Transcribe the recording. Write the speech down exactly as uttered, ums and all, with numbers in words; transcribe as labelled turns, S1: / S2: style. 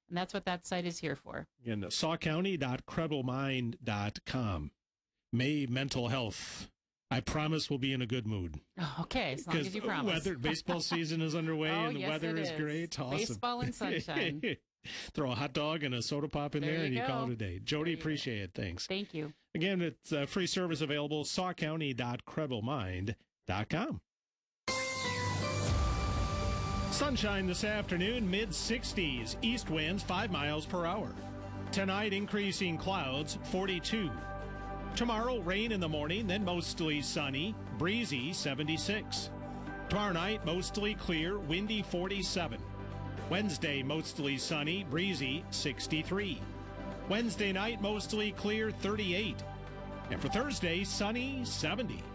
S1: And that's what that site is here for.
S2: Again, saw county dot credible mind dot com. May mental health. I promise we'll be in a good mood.
S1: Oh, okay, as long as you promise.
S2: Weather, baseball season is underway
S1: oh,
S2: and the
S1: yes,
S2: weather is.
S1: is
S2: great. Awesome.
S1: Baseball and sunshine.
S2: Throw a hot dog and a soda pop in there,
S1: there
S2: and you
S1: go.
S2: call it a day. Jody, appreciate it. Thanks.
S1: Thank you.
S2: Again, it's a free service available, saw county dot credible mind dot com. Sunshine this afternoon, mid sixties, east winds five miles per hour. Tonight, increasing clouds, forty-two. Tomorrow, rain in the morning, then mostly sunny, breezy, seventy-six. Tomorrow night, mostly clear, windy, forty-seven. Wednesday, mostly sunny, breezy, sixty-three. Wednesday night, mostly clear, thirty-eight. And for Thursday, sunny, seventy.